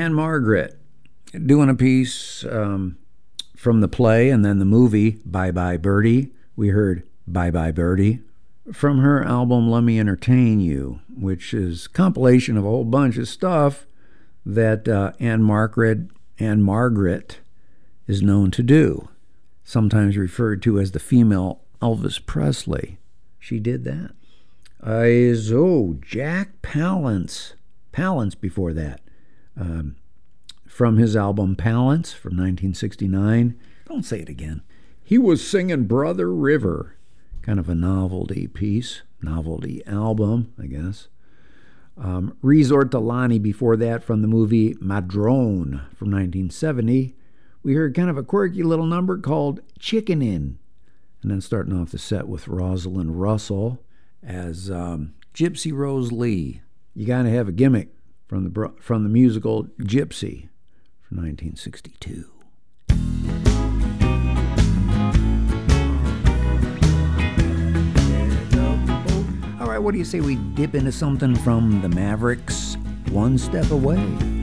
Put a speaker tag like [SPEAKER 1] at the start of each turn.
[SPEAKER 1] Ann-Margret doing a piece from the play and then the movie Bye Bye Birdie. We heard Bye Bye Birdie from her album Let Me Entertain You, which is a compilation of a whole bunch of stuff that Ann-Margret is known to do, sometimes referred to as the female Elvis Presley. She did that. Jack Palance before that, from his album Palance from 1969. Don't say it again. He was singing Brother River, kind of a novelty piece, novelty album, I guess. Resort to Lonnie before that from the movie Madrone from 1970. We heard kind of a quirky little number called Chickenin'. And then starting off the set with Rosalind Russell as Gypsy Rose Lee. You gotta have a gimmick from the musical Gypsy from 1962. All right, what do you say we dip into something from the Mavericks, One Step Away?